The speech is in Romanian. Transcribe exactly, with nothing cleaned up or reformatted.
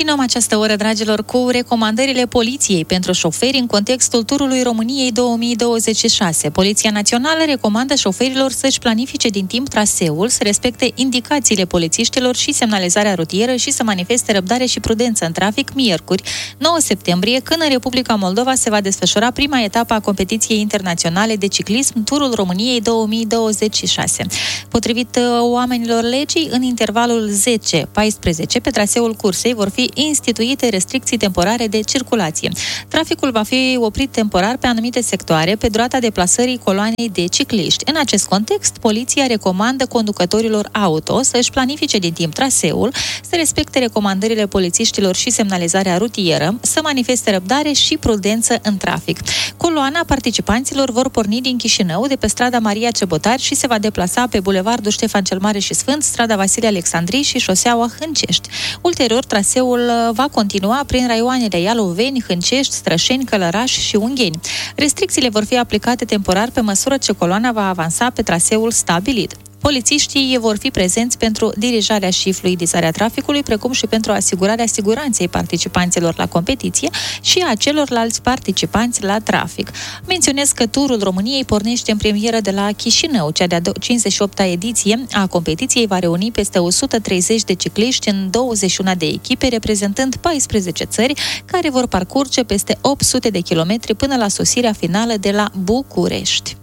Continuăm această oră, dragilor, cu recomandările poliției pentru șoferi în contextul Turului României două mii douăzeci și șase. Poliția Națională recomandă șoferilor să-și planifice din timp traseul, să respecte indicațiile polițiștilor și semnalizarea rutieră și să manifeste răbdare și prudență în trafic miercuri, nouă septembrie, când în Republica Moldova se va desfășura prima etapă a competiției internaționale de ciclism Turul României două mii douăzeci și șase. Potrivit oamenilor legii, în intervalul zece paisprezece, pe traseul cursei vor fi instituite restricții temporare de circulație. Traficul va fi oprit temporar pe anumite sectoare pe durata deplasării coloanei de cicliști. În acest context, poliția recomandă conducătorilor auto să își planifice din timp traseul, să respecte recomandările polițiștilor și semnalizarea rutieră, să manifeste răbdare și prudență în trafic. Coloana participanților vor porni din Chișinău, de pe strada Maria Cebotari și se va deplasa pe bulevardul Ștefan cel Mare și Sfânt, strada Vasile Alexandrii și șoseaua Hâncești. Ulterior, traseul va continua prin raioanele Ialoveni, Hâncești, Strășeni, Călăraș și Ungheni. Restricțiile vor fi aplicate temporar pe măsură ce coloana va avansa pe traseul stabilit. Polițiștii vor fi prezenți pentru dirijarea și fluidizarea traficului, precum și pentru asigurarea siguranței participanților la competiție și a celorlalți participanți la trafic. Menționez că Turul României pornește în premieră de la Chișinău. Cea de-a cincizeci și opta ediție a competiției va reuni peste o sută treizeci de cicliști în douăzeci și unu de echipe, reprezentând paisprezece țări, care vor parcurge peste opt sute de kilometri până la sosirea finală de la București.